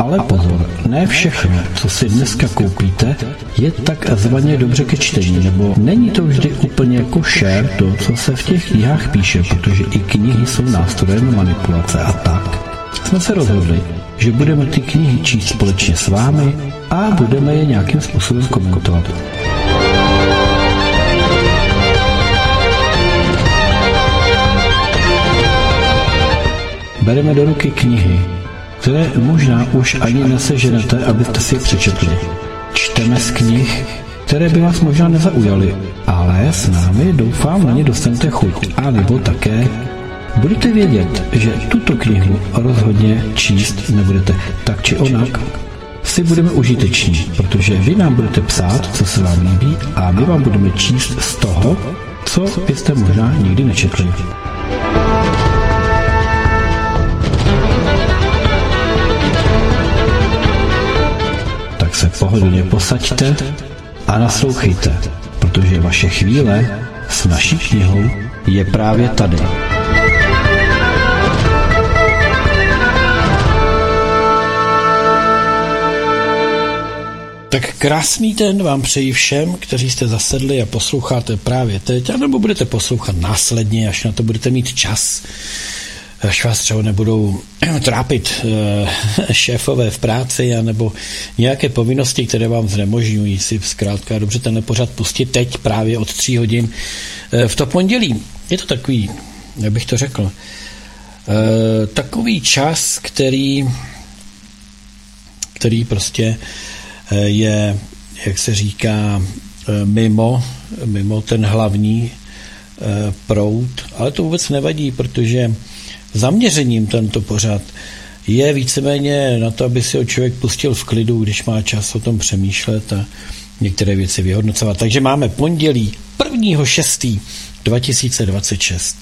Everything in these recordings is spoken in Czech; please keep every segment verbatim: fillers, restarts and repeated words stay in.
Ale pozor, ne všechno, co si dneska koupíte, je tak zvaně dobře ke čtení, nebo není to vždy úplně košer to, co se v těch knihách píše, protože i knihy jsou nástrojem manipulace a tak. Jsme se rozhodli, že budeme ty knihy číst společně s vámi a budeme je nějakým způsobem komentovat. Bereme do ruky knihy, které možná už ani neseženete, abyste si je přečetli. Čteme z knih, které by vás možná nezaujaly, ale s námi doufám na ně dostanete chuť. A nebo také budete vědět, že tuto knihu rozhodně číst nebudete. Tak či onak si budeme užiteční, protože vy nám budete psát, co se vám líbí, a my vám budeme číst z toho, co byste možná nikdy nečetli. Se pohodlně posaďte a naslouchejte, protože vaše chvíle s naší knihou je právě tady. Tak krásný den vám přeji všem, kteří jste zasedli a posloucháte právě teď, anebo budete poslouchat následně, až na to budete mít čas, až vás třeba nebudou trápit šéfové v práci anebo nějaké povinnosti, které vám znemožňují si zkrátka dobře tenhle pořad pustit teď právě od tří hodin v to pondělí. Je to takový, jak bych to řekl, takový čas, který, který prostě je, jak se říká, mimo, mimo ten hlavní proud, ale to vůbec nevadí, protože zaměřením tento pořad je víceméně na to, aby si ho člověk pustil v klidu, když má čas o tom přemýšlet a některé věci vyhodnocovat. Takže máme pondělí prvního šestého dva tisíce dvacet šest.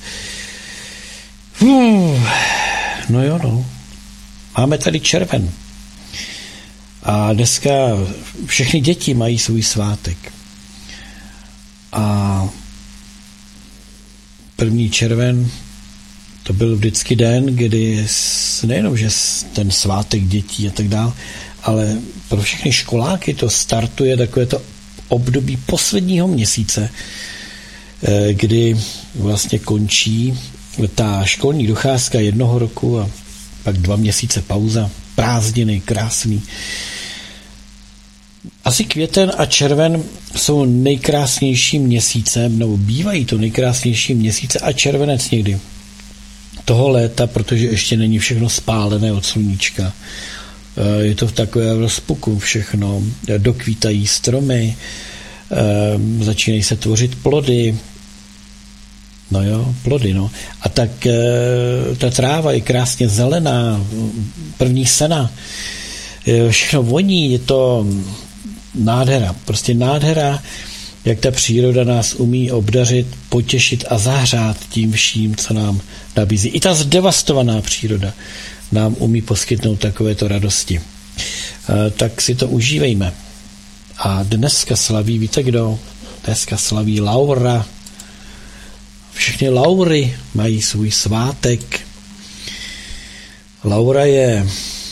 Hmm, no jo, no. Máme tady červen. A dneska všechny děti mají svůj svátek. A první červen to byl vždycky den, kdy nejenom, že ten svátek dětí a tak dále, ale pro všechny školáky to startuje takové to období posledního měsíce, kdy vlastně končí ta školní docházka jednoho roku a pak dva měsíce pauza, prázdniny, krásný. Asi květen a červen jsou nejkrásnější měsíce, nebo bývají to nejkrásnější měsíce a červenec někdy toho léta, protože ještě není všechno spálené od sluníčka. Je to v takovém rozpuku všechno. Dokvítají stromy, začínají se tvořit plody. No jo, plody, no. A tak ta tráva je krásně zelená, první sena. Všechno voní, je to nádhera. Prostě nádhera, jak ta příroda nás umí obdařit, potěšit a zahřát tím vším, co nám nabízí. I ta zdevastovaná příroda nám umí poskytnout takovéto radosti. E, tak si to užívejme. A dneska slaví, víte kdo? Dneska slaví Laura. Všechny Laury mají svůj svátek. Laura je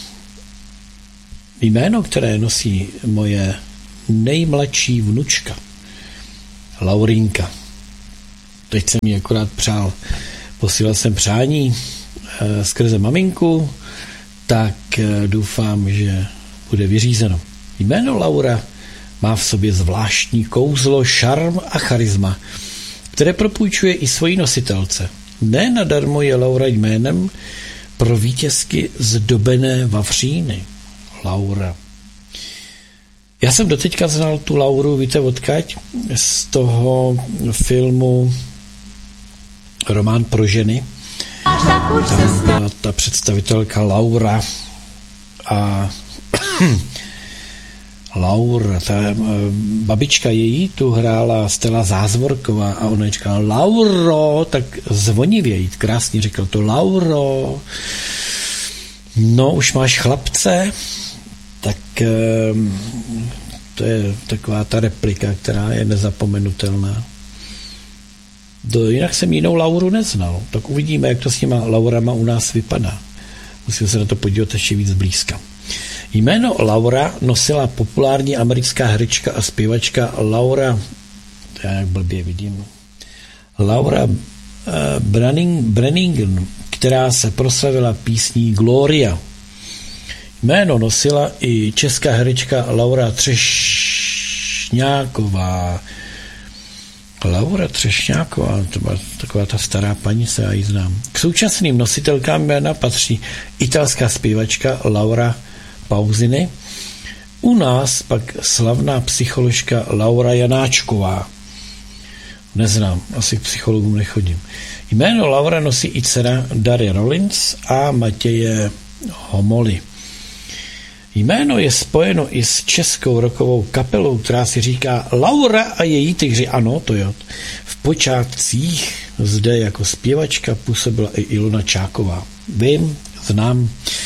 jméno, které nosí moje nejmladší vnučka. Laurinka. Teď jsem jí akorát přál, posílal jsem přání e, skrze maminku, tak e, doufám, že bude vyřízeno. Jméno Laura má v sobě zvláštní kouzlo, šarm a charisma, které propůjčuje i svojí nositelce. Ne nadarmo je Laura jménem pro vítězky zdobené vavříny. Laura. Já jsem doteďka znal tu Lauru, víte odkaď? Z toho filmu Román pro ženy. Tam byla ta představitelka Laura a Laura, ta babička její tu hrála Stella Zázvorková a ona říkala Lauro, tak zvonivě, krásně říkal to Lauro, no už máš chlapce, tak to je taková ta replika, která je nezapomenutelná. Do, jinak jsem jinou Lauru neznal, tak uvidíme, jak to s těma Laurama u nás vypadá. Musím se na to podívat ještě víc blízka. Jméno Laura nosila populární americká herečka a zpěvačka Laura, já jak blbě vidím, Laura uh, Branning, Brannigan, která se proslavila písní Gloria. Jméno nosila i česká herečka Laura Třešňáková. Laura Třešňáková, to byla taková ta stará paní, se já ji znám. K současným nositelkám jména patří italská zpěvačka Laura Pausini, u nás pak slavná psycholožka Laura Janáčková. Neznám, asi k psychologům nechodím. Jméno Laura nosí i dcera Dary Rollins a Matěje Homoly. Jméno je spojeno i s českou rockovou kapelou, která si říká Laura a její tygři. Ano, to jo. V počátcích zde jako zpěvačka působila i Ilona Čáková. Vím, znám.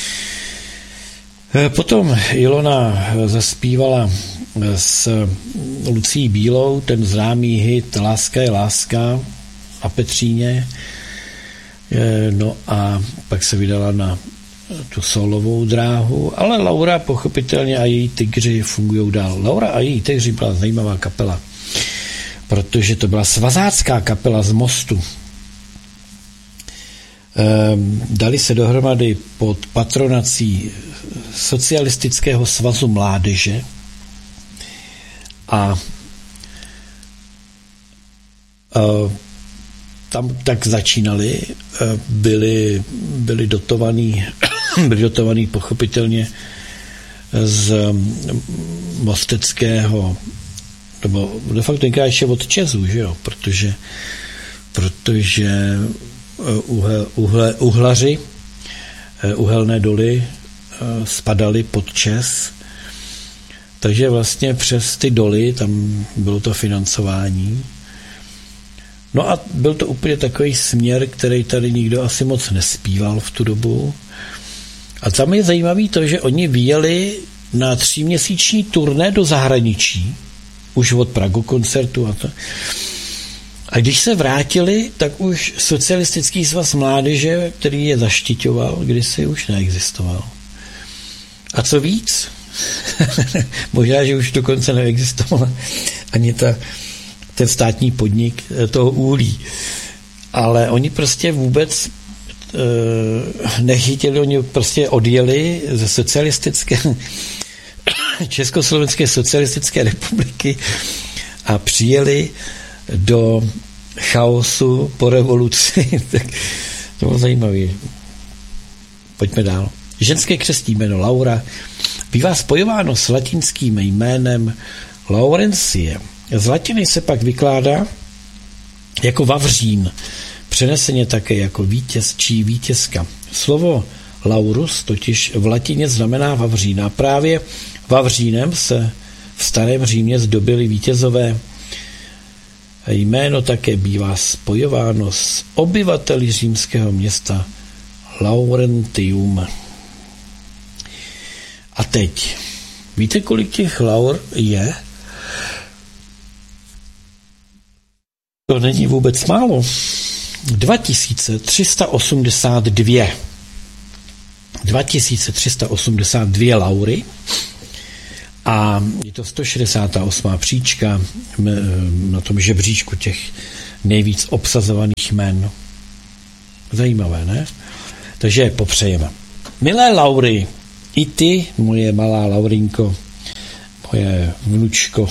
Potom Ilona zaspívala s Lucí Bílou ten známý hit Láska je láska a Petříně. No a pak se vydala na tu solovou dráhu, ale Laura pochopitelně a její tygři fungují dál. Laura a její tygři byla zajímavá kapela, protože to byla svazácká kapela z Mostu. Ehm, dali se dohromady pod patronací Socialistického svazu mládeže a, a tam tak začínali, byli, byli dotovaní byli dotovaní pochopitelně z mosteckého, nebo de facto ještě od Česu, že jo, protože, protože uhle, uhle, uhlaři, uhelné doly spadaly pod Čes, takže vlastně přes ty doly tam bylo to financování. No a byl to úplně takový směr, který tady nikdo asi moc nespíval v tu dobu. A tam je zajímavý to, že oni vyjeli na tříměsíční turné do zahraničí, už od Pragu koncertu a to. A když se vrátili, tak už Socialistický svaz mládeže, který je zaštiťoval, kdysi už neexistoval. A co víc? Možná, že už dokonce neexistovala ani ta ten státní podnik toho uhlí. Ale oni prostě vůbec e, nechytili, oni prostě odjeli ze socialistické Československé socialistické republiky a přijeli do chaosu po revoluci. Tak to bylo zajímavé. Pojďme dál. Ženské křestní jméno Laura bývá spojováno s latinským jménem Laurencie. Z latiny se pak vykládá jako vavřín, přeneseně také jako vítěz či vítězka. Slovo laurus totiž v latině znamená vavřín a právě vavřínem se v starém Římě zdobili vítězové. Jméno také bývá spojováno s obyvateli římského města Laurentium. A teď, víte, kolik těch laur je? To není vůbec málo. dva tisíce tři sta osmdesát dva. dva tisíce tři sta osmdesát dva laury a je to sto šedesátá osmá příčka na tom žebříčku těch nejvíc obsazovaných jmen. Zajímavé, ne? Takže popřejeme. Milé Laury, i ty, moje malá Laurinko, moje vnučko,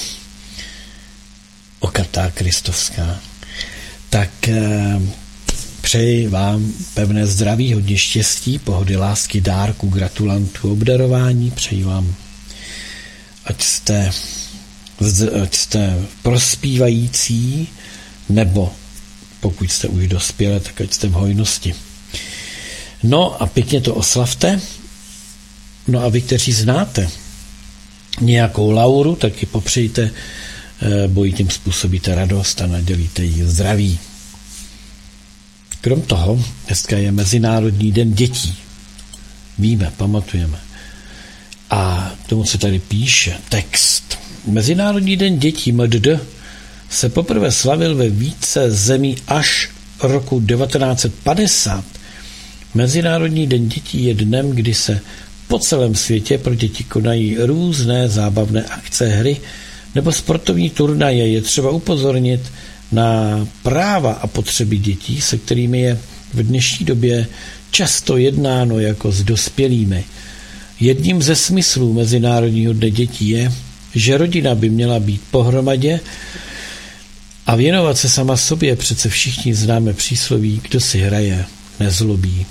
okatá kristovská, tak eh, přeji vám pevné zdraví, hodně štěstí, pohody, lásky, dárku, gratulantů, obdarování, přeji vám, ať jste, ať jste prospívající, nebo pokud jste už dospělé, tak ať jste v hojnosti. No a pěkně to oslavte. No a vy, kteří znáte nějakou Lauru, tak ji popřejte, bo jí tím způsobíte radost a nadělíte jí zdraví. Krom toho, dneska je Mezinárodní den dětí. Víme, pamatujeme. A k tomu se tady píše text. Mezinárodní den dětí M D D se poprvé slavil ve více zemí až roku devatenáct set padesát. Mezinárodní den dětí je dnem, kdy se Po celém světě pro děti konají různé zábavné akce, hry nebo sportovní turnaje. Je třeba upozornit na práva a potřeby dětí, se kterými je v dnešní době často jednáno jako s dospělými. Jedním ze smyslů Mezinárodního dne dětí je, že rodina by měla být pohromadě a věnovat se sama sobě. Přece všichni známe přísloví, kdo si hraje, nezlobí.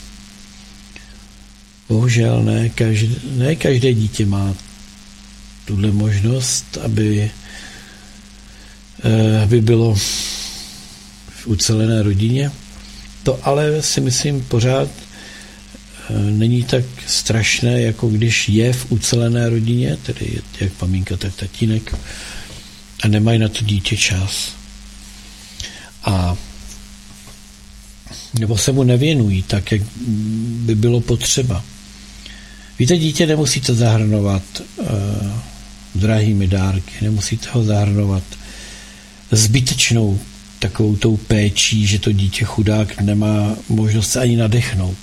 Bohužel ne každé, ne každé dítě má tuhle možnost, aby, aby bylo v ucelené rodině. To ale si myslím pořád není tak strašné, jako když je v ucelené rodině, tedy jak maminka, tak tatínek, a nemají na to dítě čas. A nebo se mu nevěnují tak, jak by bylo potřeba. Víte, dítě nemusíte zahrnovat uh, drahými dárky, nemusíte ho zahrnovat zbytečnou takovou tou péčí, že to dítě chudák nemá možnost se ani nadechnout.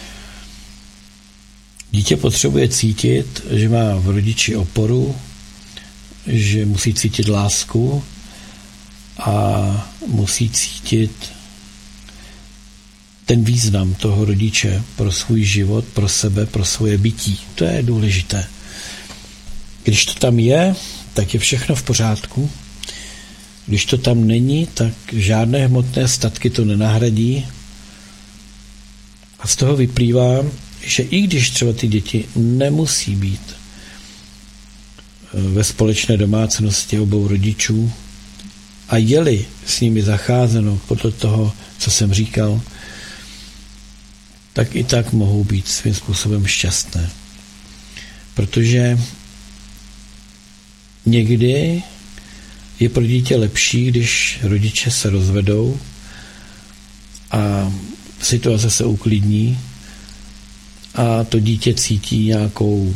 Dítě potřebuje cítit, že má v rodiči oporu, že musí cítit lásku a musí cítit ten význam toho rodiče pro svůj život, pro sebe, pro svoje bytí. To je důležité. Když to tam je, tak je všechno v pořádku. Když to tam není, tak žádné hmotné statky to nenahradí. A z toho vyplývá, že i když třeba ty děti nemusí být ve společné domácnosti obou rodičů a je-li s nimi zacházeno podle toho, co jsem říkal, tak i tak mohou být svým způsobem šťastné. Protože někdy je pro dítě lepší, když rodiče se rozvedou a situace se uklidní a to dítě cítí nějakou,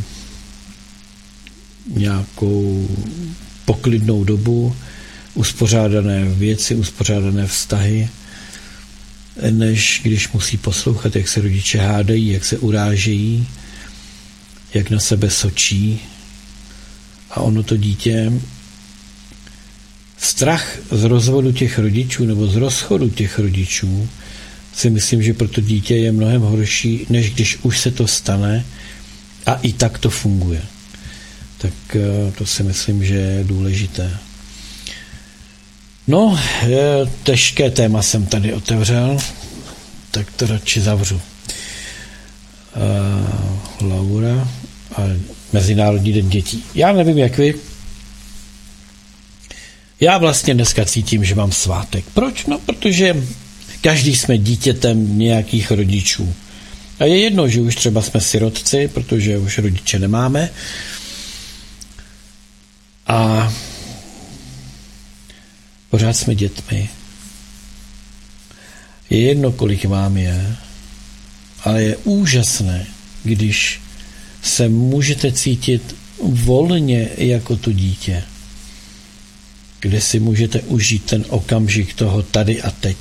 nějakou poklidnou dobu, uspořádané věci, uspořádané vztahy, než když musí poslouchat, jak se rodiče hádají, jak se urážejí, jak na sebe sočí. A ono to dítě, strach z rozvodu těch rodičů nebo z rozchodu těch rodičů, si myslím, že pro to dítě je mnohem horší, než když už se to stane a i tak to funguje. Tak to si myslím, že je důležité. No, těžké téma jsem tady otevřel, tak to radši zavřu. Uh, Laura a Mezinárodní den dětí. Já nevím, jak vy. Já vlastně dneska cítím, že mám svátek. Proč? No, protože každý jsme dítětem nějakých rodičů. A je jedno, že už třeba jsme sirotci, protože už rodiče nemáme. A pořád jsme dětmi. Je jedno, kolik vám je, ale je úžasné, když se můžete cítit volně jako to dítě, kde si můžete užít ten okamžik toho tady a teď,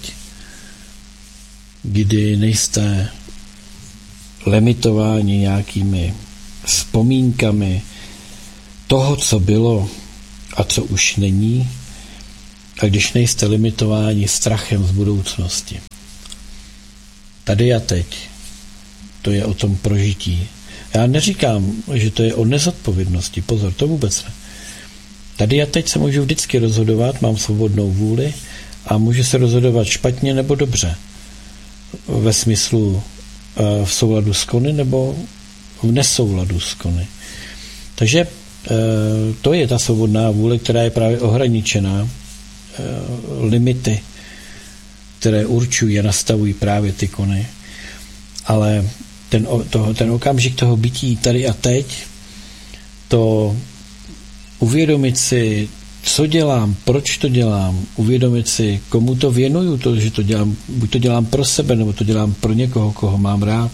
kdy nejste limitováni nějakými vzpomínkami toho, co bylo a co už není, a když nejste limitováni strachem z budoucnosti. Tady a teď. To je o tom prožití. Já neříkám, že to je o nezodpovědnosti. Pozor, to vůbec ne. Tady a teď se můžu vždycky rozhodovat, mám svobodnou vůli a můžu se rozhodovat špatně nebo dobře. Ve smyslu v souladu s kony nebo v nesouladu s kony. Takže to je ta svobodná vůle, která je právě ohraničená limity, které určují a nastavují právě ty kony. Ale ten, to, ten okamžik toho bytí tady a teď, to uvědomit si, co dělám, proč to dělám, uvědomit si, komu to věnuju, to, že to dělám, buď to dělám pro sebe, nebo to dělám pro někoho, koho mám rád.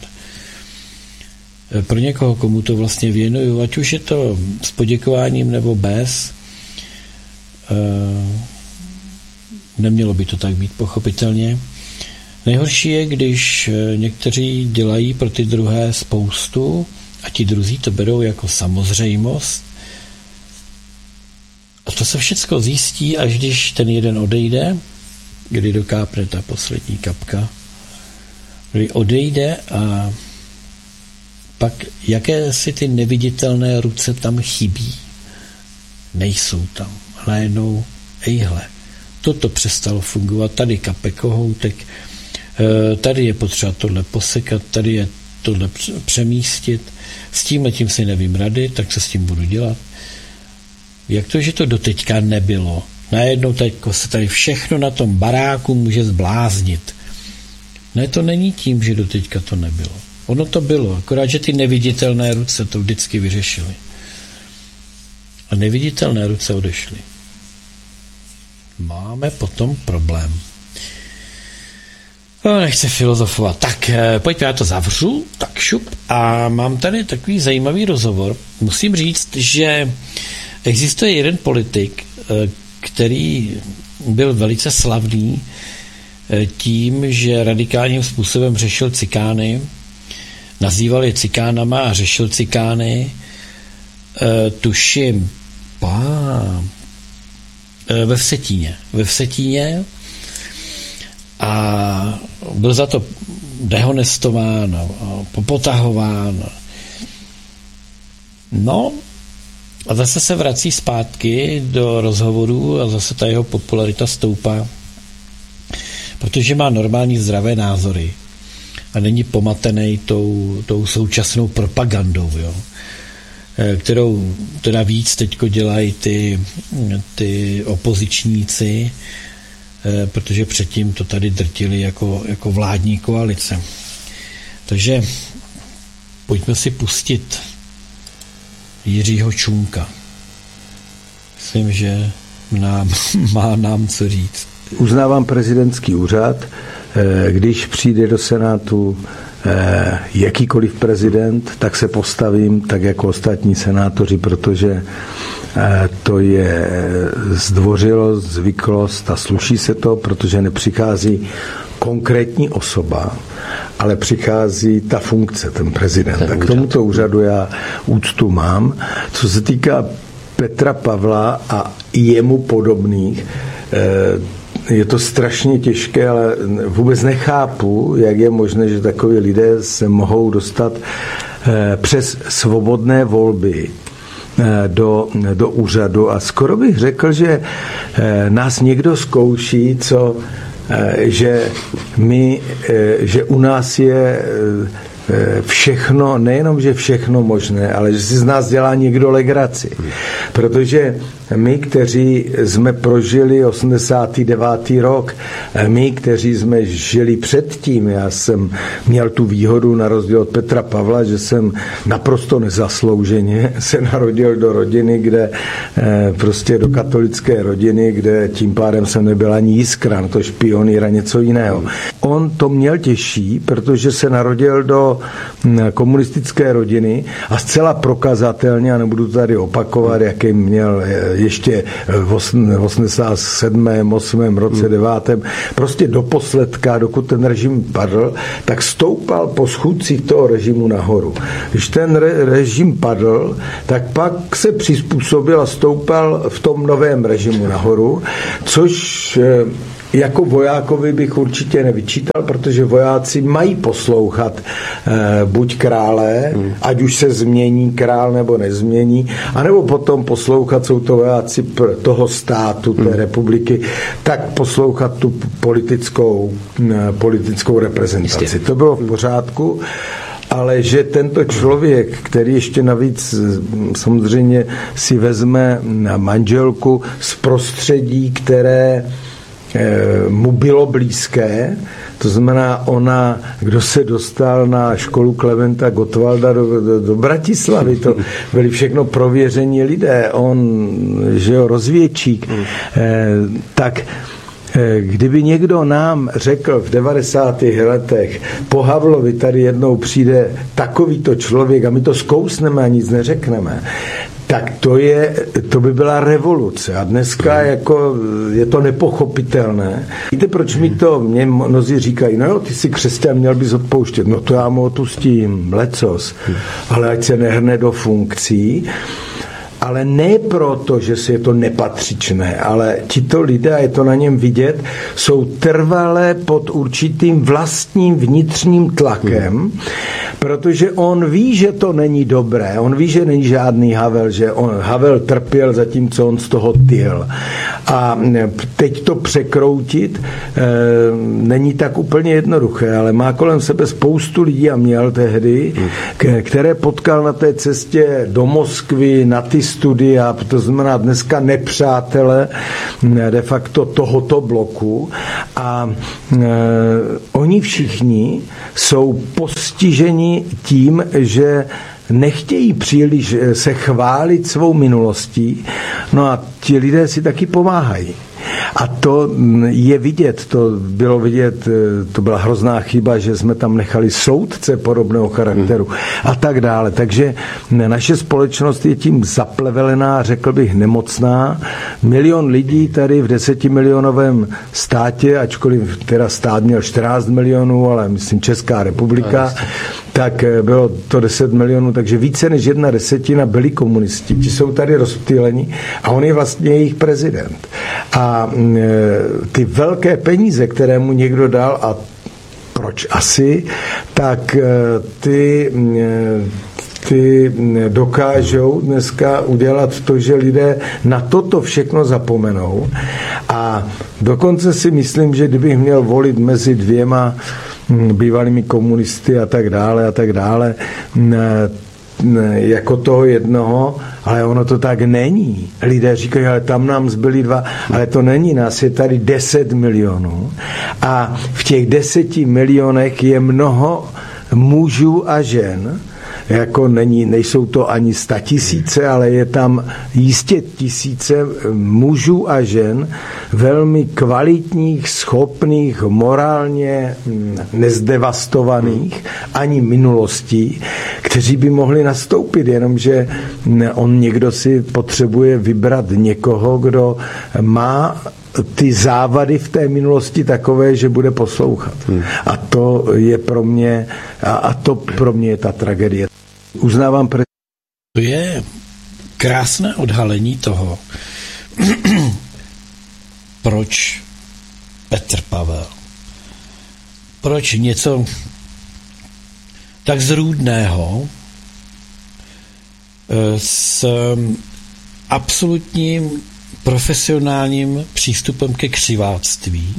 Pro někoho, komu to vlastně věnuju, ať už je to s poděkováním nebo bez. Nemělo by to tak být, pochopitelně. Nejhorší je, když někteří dělají pro ty druhé spoustu a ti druzí to berou jako samozřejmost. A to se všecko zjistí, až když ten jeden odejde, kdy dokápne ta poslední kapka, kdy odejde a pak jaké si ty neviditelné ruce tam chybí. Nejsou tam. A najednou, ejhle, toto přestalo fungovat, tady kape kohoutek, tady je potřeba tohle posekat, tady je tohle přemístit, s tímhletím si nevím rady, tak co s tím budu dělat. Jak to, že to doteďka nebylo? Najednou teďko se tady všechno na tom baráku může zbláznit. Ne, to není tím, že doteďka to nebylo. Ono to bylo, akorát, že ty neviditelné ruce to vždycky vyřešily. A neviditelné ruce odešly. Máme potom problém. No, nechci filozofovat. Tak, pojďme, já to zavřu, tak šup. A mám tady takový zajímavý rozhovor. Musím říct, že existuje jeden politik, který byl velice slavný tím, že radikálním způsobem řešil cikány, nazýval je cikánama a řešil cikány, tuším, pá, ve Vsetíně. Ve Vsetíně a byl za to dehonestován a popotahován. No a zase se vrací zpátky do rozhovorů a zase ta jeho popularita stoupá, protože má normální zdravé názory a není pomatený tou, tou současnou propagandou, jo, kterou teda víc teďko dělají ty, ty opozičníci, protože předtím to tady drtili jako, jako vládní koalice. Takže pojďme si pustit Jiřího Čunka. Myslím, že nám, má nám co říct. Uznávám prezidentský úřad, když přijde do Senátu jakýkoliv prezident, tak se postavím tak jako ostatní senátoři, protože to je zdvořilost, zvyklost a sluší se to, protože nepřichází konkrétní osoba, ale přichází ta funkce, ten prezident. Tak k tomuto úřadu já úctu mám. Co se týká Petra Pavla a jemu podobných, je to strašně těžké, ale vůbec nechápu, jak je možné, že takoví lidé se mohou dostat přes svobodné volby do, do úřadu. A skoro bych řekl, že nás někdo zkouší, co, že, my, že u nás je všechno, nejenom, že všechno možné, ale že si z nás dělá někdo legraci. Protože my, kteří jsme prožili osmdesátý devátý rok, my, kteří jsme žili předtím, já jsem měl tu výhodu na rozdíl od Petra Pavla, že jsem naprosto nezaslouženě se narodil do rodiny, kde prostě do katolické rodiny, kde tím pádem jsem nebyl ani jiskra, no to špionýr a něco jiného. On to měl těžší, protože se narodil do komunistické rodiny a zcela prokazatelně, a nebudu tady opakovat, jaký měl ještě v osmdesátém sedmém osmém roce, devátém prostě do posledka, dokud ten režim padl, tak stoupal po schůdcích toho režimu nahoru. Když ten re- režim padl, tak pak se přizpůsobil a stoupal v tom novém režimu nahoru, což jako vojákovi bych určitě nevyčítal, protože vojáci mají poslouchat eh, buď krále, hmm. ať už se změní král nebo nezmění, anebo potom poslouchat, jsou to vojáci toho státu, té hmm. republiky, tak poslouchat tu politickou, eh, politickou reprezentaci. Jistě. To bylo v pořádku, ale že tento člověk, který ještě navíc samozřejmě si vezme manželku z prostředí, které mu bylo blízké, to znamená ona, kdo se dostal na školu Klementa Gottwalda do, do, do Bratislavy, to byli všechno prověření lidé, on, že jo, rozvědčík, mm. eh, tak Kdyby někdo nám řekl v devadesátých letech, po Havlovi tady jednou přijde takovýto člověk a my to zkousneme a nic neřekneme, tak to, je, to by byla revoluce. A dneska jako je to nepochopitelné. Víte, proč mi to, mě mnozí říkají, no jo, ty jsi křesťan, měl bys odpouštět. No to já mu odpustím, lecos. Ale ať se nehrne do funkcí. Ale ne proto, že si je to nepatřičné, ale tito lidé, a je to na něm vidět, jsou trvalé pod určitým vlastním vnitřním tlakem, protože on ví, že to není dobré, on ví, že není žádný Havel, že on, Havel trpěl, zatímco on z toho tyl. A teď to překroutit e, není tak úplně jednoduché, ale má kolem sebe spoustu lidí a měl tehdy, k, které potkal na té cestě do Moskvy, na ty studia, to znamená dneska nepřátele de facto tohoto bloku a e, oni všichni jsou postiženi tím, že nechtějí příliš se chválit svou minulostí, no a ti lidé si taky pomáhají. A to je vidět, to bylo vidět, to byla hrozná chyba, že jsme tam nechali soudce podobného charakteru a tak dále. Takže naše společnost je tím zaplevelená, řekl bych nemocná. Milion lidí tady v desetimilionovém státě, ačkoliv teda stát měl čtrnáct milionů, ale myslím Česká republika, tak bylo to deset milionů, takže více než jedna desetina byli komunisti. Ti jsou tady rozptýleni a on je vlastně jejich prezident. A ty velké peníze, které mu někdo dal, a proč asi, tak ty, ty dokážou dneska udělat to, že lidé na toto všechno zapomenou. A dokonce si myslím, že kdybych měl volit mezi dvěma bývalými komunisty a tak dále a tak dále, jako toho jednoho, ale ono to tak není. Lidé říkají, ale tam nám zbyli dva, ale to není, nás je tady deset milionů a v těch deseti milionech je mnoho mužů a žen, jako není, nejsou to ani statisíce, ale je tam jistě tisíce mužů a žen velmi kvalitních, schopných, morálně nezdevastovaných ani minulostí, kteří by mohli nastoupit, jenomže on někdo si potřebuje vybrat někoho, kdo má ty závady v té minulosti takové, že bude poslouchat. Hmm. A to je pro mě, a, a to pro mě je ta tragédie. Uznávám pre... To je krásné odhalení toho, proč Petr Pavel, proč něco tak zrůdného s absolutním profesionálním přístupem ke křiváctví,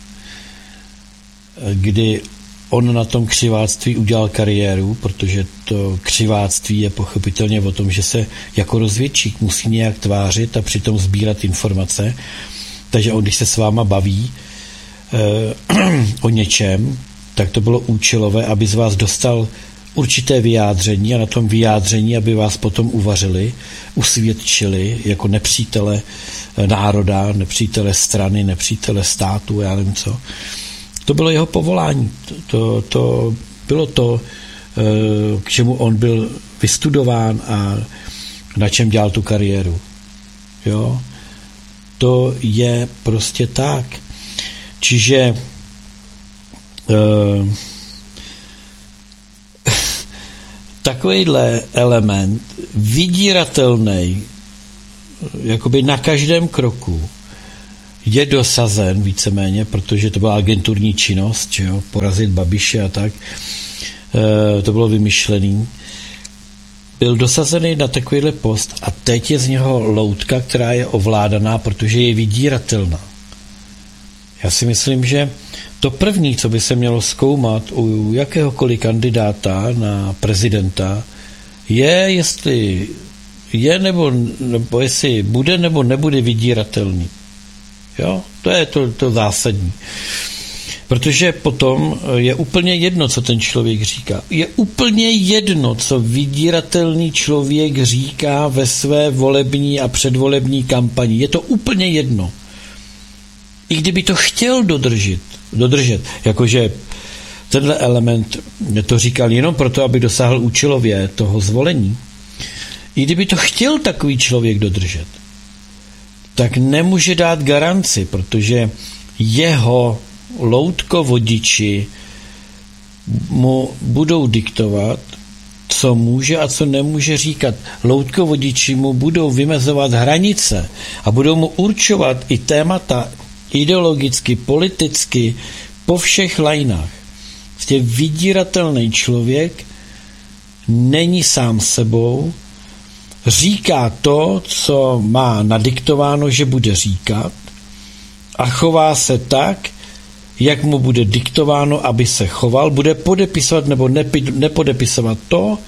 kdy on na tom křiváctví udělal kariéru, protože to křiváctví je pochopitelně o tom, že se jako rozvědčík musí nějak tvářit a přitom sbírat informace. Takže on, když se s váma baví eh, o něčem, tak to bylo účelové, aby z vás dostal určité vyjádření a na tom vyjádření, aby vás potom uvařili, usvědčili jako nepřítele národa, nepřítele strany, nepřítele státu, já nevím co. To bylo jeho povolání. To, to bylo to, k čemu on byl vystudován a na čem dělal tu kariéru. Jo? To je prostě tak. Čiže uh, takovýhle element vydíratelný jakoby na každém kroku je dosazen víceméně, protože to byla agenturní činnost, že jo, porazit Babiše a tak, e, to bylo vymyšlený. Byl dosazený na takovýhle post a teď je z něho loutka, která je ovládaná, protože je vydíratelná. Já si myslím, že to první, co by se mělo zkoumat u jakéhokoliv kandidáta na prezidenta, je, jestli je nebo, nebo jestli bude nebo nebude vydíratelný. Jo? To je to, to zásadní. Protože potom je úplně jedno, co ten člověk říká. Je úplně jedno, co vydíratelný člověk říká ve své volební a předvolební kampani. Je to úplně jedno. I kdyby to chtěl dodržet, dodržet, jakože tenhle element to říkal jenom proto, aby dosáhl účelově toho zvolení, i kdyby to chtěl takový člověk dodržet, tak nemůže dát garanci, protože jeho loutkovodiči mu budou diktovat, co může a co nemůže říkat. Loutkovodiči mu budou vymezovat hranice a budou mu určovat i témata ideologicky, politicky, po všech lajnách. Prostě vydíratelný člověk není sám sebou, říká to, co má nadiktováno, že bude říkat, a chová se tak, jak mu bude diktováno, aby se choval, bude podepisovat nebo nepi, nepodepisovat to,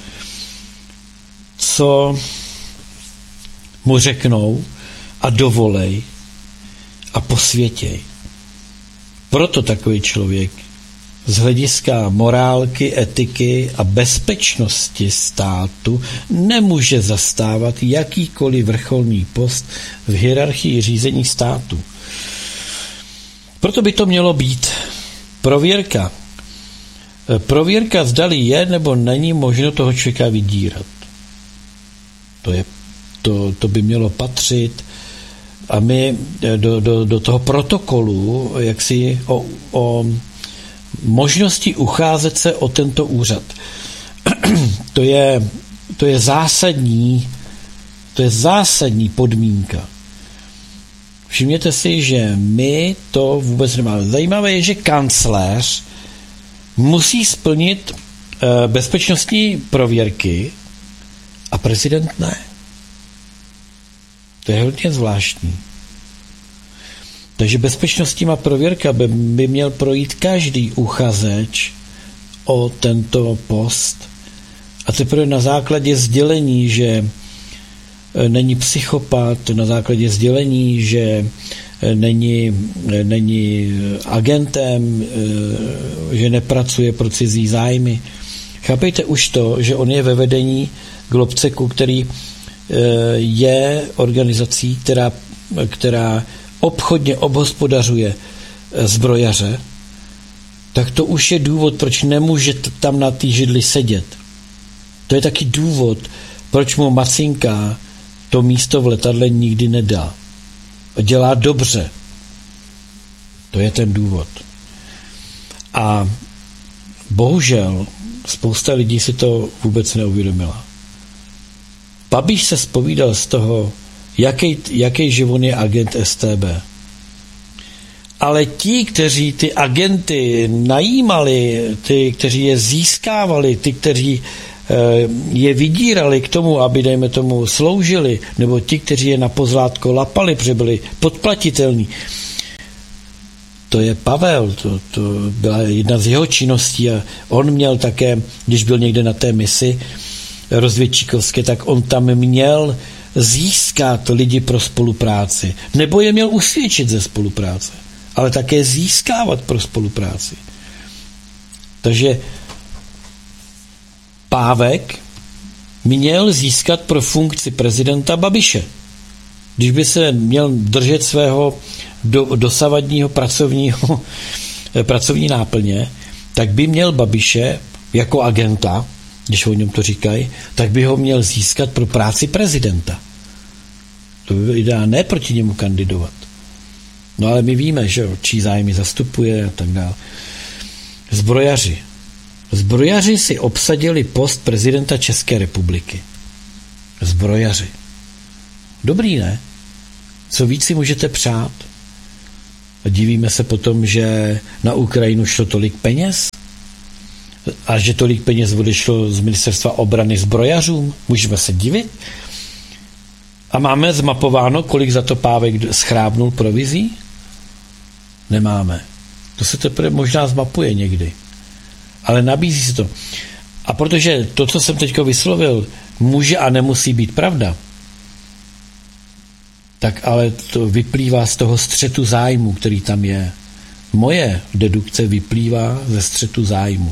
co mu řeknou a dovolej a posvětěj. Proto takový člověk z hlediska morálky, etiky a bezpečnosti státu nemůže zastávat jakýkoliv vrcholný post v hierarchii řízení státu. Proto by to mělo být prověrka. Prověrka, zdali je nebo není možno toho člověka vydírat. To, je, to, to by mělo patřit a my do, do, do toho protokolu jaksi o, o možnosti ucházet se o tento úřad. To je, to je zásadní, to je zásadní podmínka. Všimněte si, že my to vůbec nemáme. Zajímavé je, že kancléř musí splnit e, bezpečnostní prověrky a prezident ne. To je hodně zvláštní. Takže bezpečnostníma prověrka by, by měl projít každý uchazeč o tento post a teprve na základě sdělení, že není psychopat, na základě sdělení, že není, není agentem, že nepracuje pro cizí zájmy. Chápejte už to, že on je ve vedení Globceku, který je organizací, která, která obchodně obhospodařuje zbrojaře, tak to už je důvod, proč nemůže tam na té židli sedět. To je taky důvod, proč mu Macinka to místo v letadle nikdy nedá. A dělá dobře. To je ten důvod. A bohužel spousta lidí si to vůbec neuvědomila. Babiš se zpovídal z toho, jaký, jaký živon je agent S T B. Ale ti, kteří ty agenty najímali, ty, kteří je získávali, ty, kteří je vydírali k tomu, aby, dejme tomu, sloužili, nebo ti, kteří je na pozlátko lapali, protože byli podplatitelní. To je Pavel, to, to byla jedna z jeho činností a on měl také, když byl někde na té misi rozvědčíkovské, tak on tam měl získat lidi pro spolupráci. Nebo je měl usvědčit ze spolupráce, ale také získávat pro spolupráci. Takže Pávek měl získat pro funkci prezidenta Babiše. Když by se měl držet svého do, dosavadního pracovního, pracovní náplně, tak by měl Babiše jako agenta, když o něm to říkají, tak by ho měl získat pro práci prezidenta. To by bylo ideálně, ne proti němu kandidovat. No ale my víme, že čí zájmy zastupuje a tak dále. Zbrojaři. Zbrojaři si obsadili post prezidenta České republiky. Zbrojaři. Dobrý, ne? Co víc si můžete přát? A divíme se potom, že na Ukrajinu šlo tolik peněz a že tolik peněz odešlo z ministerstva obrany zbrojařům. Můžeme se divit? A máme zmapováno, kolik za to Pávek schrábnul provizí? Nemáme. To se teprve možná zmapuje někdy. Ale nabízí se to. A protože to, co jsem teďko vyslovil, může a nemusí být pravda, tak ale to vyplývá z toho střetu zájmu, který tam je. Moje dedukce vyplývá ze střetu zájmu.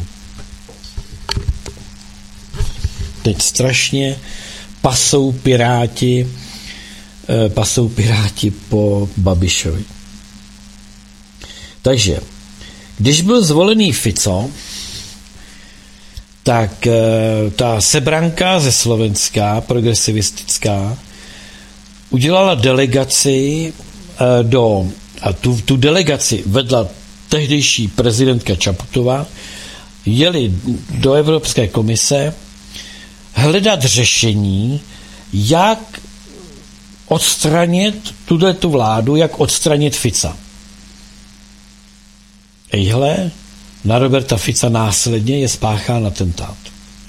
Teď strašně pasou piráti, pasou piráti po Babišovi. Takže, když byl zvolený Fico, tak ta Sebranka ze Slovenska, progresivistická, udělala delegaci do, a tu, tu delegaci vedla tehdejší prezidentka Čaputová, jeli do Evropské komise hledat řešení, jak odstranit tuto vládu, jak odstranit Fica. Ejhle, na Roberta Fica následně je spáchán atentát.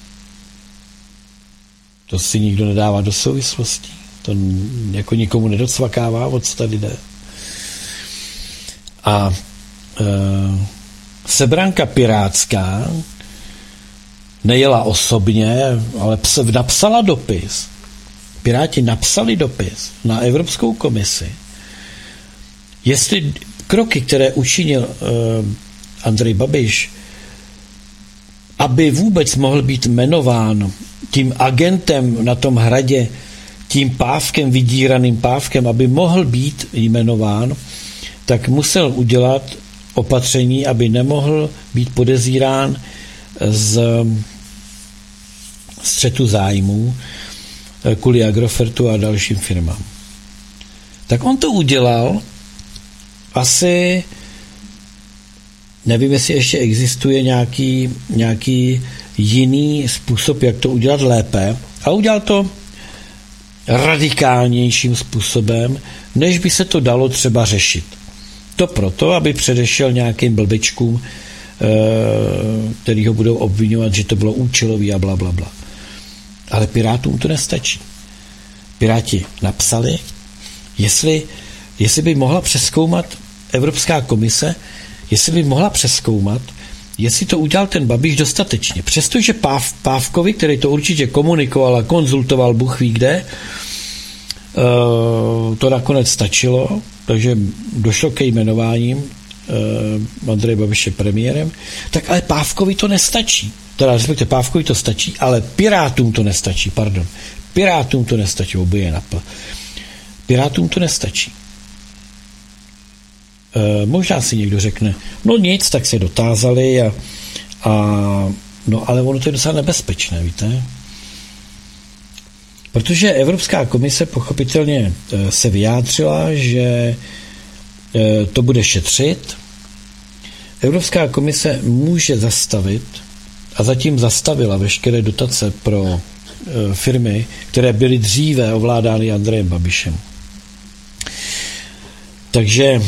To si nikdo nedává do souvislostí. To jako nikomu nedocvakává, o co tady jde. A e, Sebranka pirátská nejela osobně, ale napsala dopis. Piráti napsali dopis na Evropskou komisi, jestli kroky, které učinil e, Andrej Babiš, aby vůbec mohl být jmenován tím agentem na tom hradě, tím pávkem, vydíraným pávkem, aby mohl být jmenován, tak musel udělat opatření, aby nemohl být podezírán z střetu zájmů kvůli Agrofertu a dalším firmám. Tak on to udělal asi, nevím, jestli ještě existuje nějaký, nějaký jiný způsob, jak to udělat lépe, a udělal to radikálnějším způsobem, než by se to dalo třeba řešit. To proto, aby předešel nějakým blbečkům, který ho budou obvinovat, že to bylo účelový a bla, bla, bla. Ale Pirátům to nestačí. Piráti napsali, jestli, jestli by mohla přezkoumat Evropská komise, jestli by mohla přezkoumat, jestli to udělal ten Babiš dostatečně. Přestože Páv, Pávkovi, který to určitě komunikoval a konzultoval Bůh ví kde, to nakonec stačilo, takže došlo ke jmenováním Andreje Babiše premiérem, tak ale Pávkovi to nestačí. Teda respektive Pávkovi to stačí, ale Pirátům to nestačí, pardon. Pirátům to nestačí, obě napl. Pirátům to nestačí. E, možná si někdo řekne, no nic, tak se dotázali a, a no ale ono to je docela nebezpečné, víte? Protože Evropská komise pochopitelně se vyjádřila, že to bude šetřit. Evropská komise může zastavit a zatím zastavila veškeré dotace pro firmy, které byly dříve ovládány Andrejem Babišem. Takže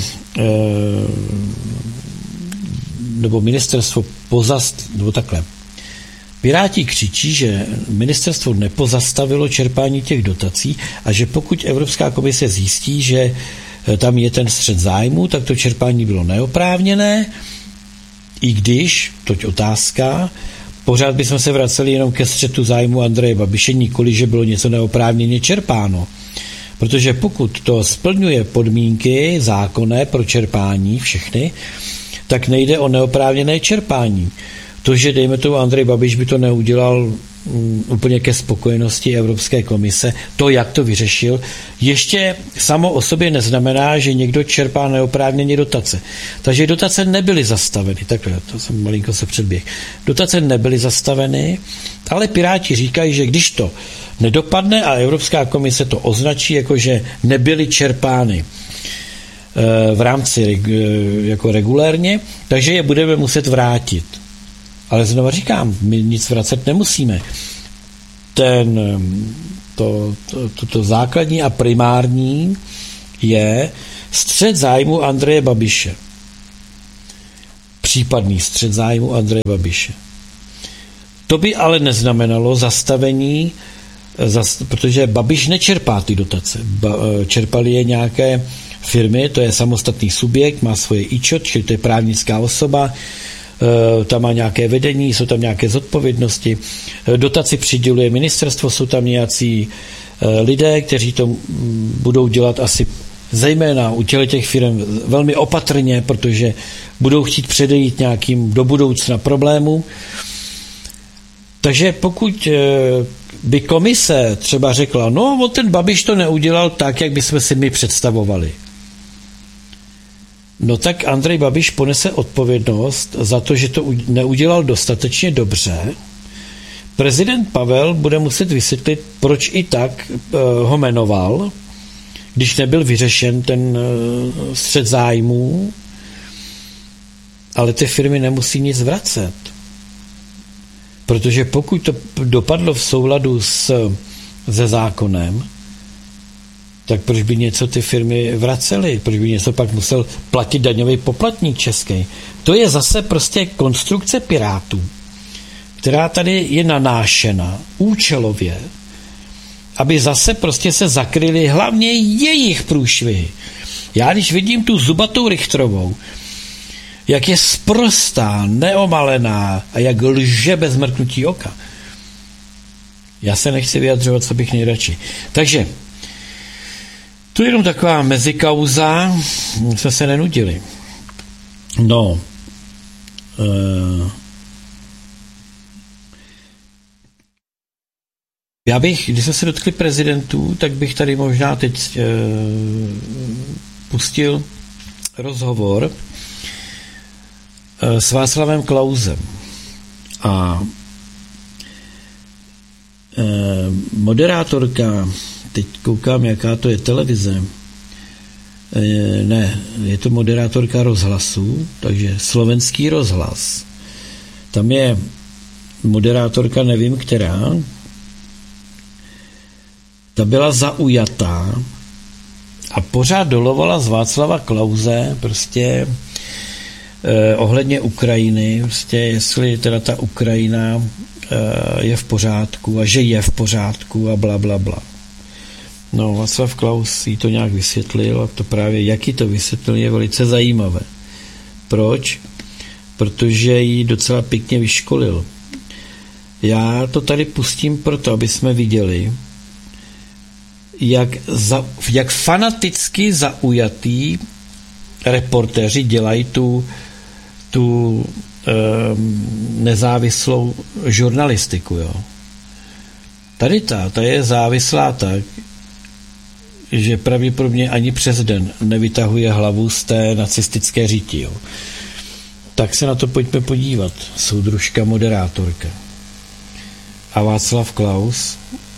nebo ministerstvo pozast, nebo takhle. Piráti křičí, že ministerstvo nepozastavilo čerpání těch dotací a že pokud Evropská komise zjistí, že tam je ten střet zájmu, tak to čerpání bylo neoprávněné, i když, toť otázka, pořád bychom se vraceli jenom ke střetu zájmu Andreje Babiše, nikoli, že bylo něco neoprávněně čerpáno. Protože pokud to splňuje podmínky zákonné pro čerpání všechny, tak nejde o neoprávněné čerpání. To, že dejme tomu Andrej Babiš by to neudělal um, úplně ke spokojenosti Evropské komise, to, jak to vyřešil, ještě samo o sobě neznamená, že někdo čerpá neoprávněně dotace. Takže dotace nebyly zastaveny. Takhle, to jsem malinko se předběh. Dotace nebyly zastaveny, ale Piráti říkají, že když to nedopadne a Evropská komise to označí, jako že nebyly čerpány e, v rámci e, jako regulérně, takže je budeme muset vrátit. Ale znovu říkám, my nic vracet nemusíme. Ten, to, to, to, to základní a primární je střet zájmu Andreje Babiše. Případný střet zájmu Andreje Babiše. To by ale neznamenalo zastavení, zas, protože Babiš nečerpá ty dotace. Ba, čerpali je nějaké firmy, to je samostatný subjekt, má svoje ičo, čili to je právnická osoba, tam má nějaké vedení, jsou tam nějaké zodpovědnosti, dotaci přiděluje ministerstvo, jsou tam nějací lidé, kteří to budou dělat asi zejména u těch firm velmi opatrně, protože budou chtít předejít nějakým do budoucna problémům. Takže pokud by komise třeba řekla, no ten Babiš to neudělal tak, jak bychom si my představovali, no tak Andrej Babiš ponese odpovědnost za to, že to neudělal dostatečně dobře. Prezident Pavel bude muset vysvětlit, proč i tak ho jmenoval, když nebyl vyřešen ten střet zájmů, ale ty firmy nemusí nic vracet. Protože pokud to dopadlo v souladu s, se zákonem, tak proč by něco ty firmy vracely? Proč by něco pak musel platit daňový poplatník český? To je zase prostě konstrukce Pirátů, která tady je nanášena účelově, aby zase prostě se zakryly hlavně jejich průšvihy. Já když vidím tu zubatou Richtrovou, jak je sprostá, neomalená a jak lže bez mrknutí oka, já se nechci vyjadřovat, co bych nejradši. Takže tu je jenom taková mezikauza, jsme se nenudili. No, uh, já bych, když jsme se dotkli prezidentů, tak bych tady možná teď uh, pustil rozhovor uh, s Václavem Klausem. A uh, moderátorka, teď koukám, jaká to je televize, e, ne, je to moderátorka rozhlasu, takže Slovenský rozhlas. Tam je moderátorka, nevím která, ta byla zaujatá a pořád dolovala z Václava Klause prostě eh, ohledně Ukrajiny, prostě jestli teda ta Ukrajina eh, je v pořádku a že je v pořádku a bla, bla, bla. No, Václav Klaus jí to nějak vysvětlil a to právě, jaký to vysvětlil, je velice zajímavé. Proč? Protože jí docela pěkně vyškolil. Já to tady pustím proto, aby jsme viděli, jak, za, jak fanaticky zaujatý reportéři dělají tu, tu um, nezávislou žurnalistiku. Jo. Tady ta, ta je závislá tak, že pravděpodobně ani přes den nevytahuje hlavu z té nacistické říti. Jo. Tak se na to pojďme podívat. Soudružka moderátorka. A Václav Klaus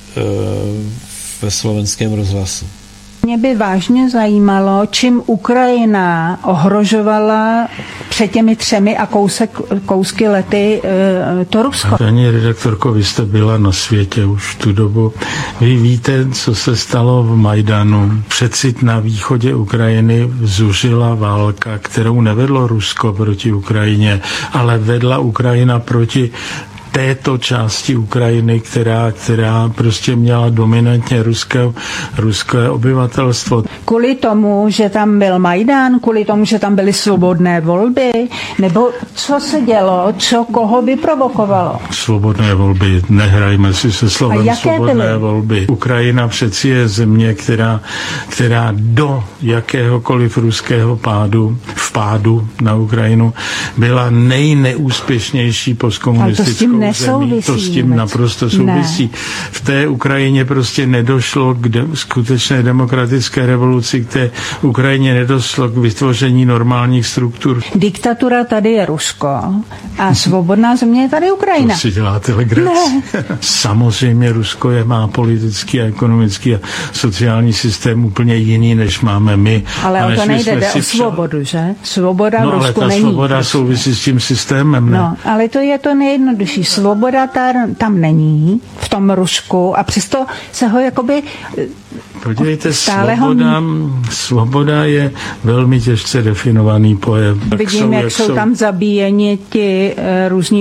e, ve Slovenském rozhlasu. Mě by vážně zajímalo, čím Ukrajina ohrožovala před těmi třemi a kousek, kousky lety e, to Rusko. Paní redaktorko, vy jste byla na světě už tu dobu. Vy víte, co se stalo v Majdanu. Přeci na východě Ukrajiny zuřila válka, kterou nevedlo Rusko proti Ukrajině, ale vedla Ukrajina proti této části Ukrajiny, která, která prostě měla dominantně ruské, ruské obyvatelstvo. Kvůli tomu, že tam byl Majdan, kvůli tomu, že tam byly svobodné volby, nebo co se dělo, co koho vyprovokovalo? Svobodné volby, nehrajme si se slovem svobodné byly? volby. Ukrajina přeci je země, která, která do jakéhokoliv ruského pádu, vpádu na Ukrajinu byla nejneúspěšnější postkomunistickou zemí. To s tím naprosto souvisí. Ne. V té Ukrajině prostě nedošlo k de- skutečné demokratické revoluci, k té Ukrajině nedošlo k vytvoření normálních struktur. Diktatura tady je Rusko a svobodná země je tady Ukrajina. To si děláte legraci. Samozřejmě Rusko je, má politický a ekonomický a sociální systém úplně jiný, než máme my. Ale o to nejde, jde o svobodu, že? Svoboda no, v Rusku ale ta není. svoboda souvisí s tím systémem, ne? No, ale to je to nejjednodušší. Svoboda tam, tam není v tom Rusku a přesto se ho jakoby podívejte, svoboda, ho... svoboda je velmi těžce definovaný pojem. Vidím, jak, jak jsou, jak jsou tam zabíjeni ti uh, různí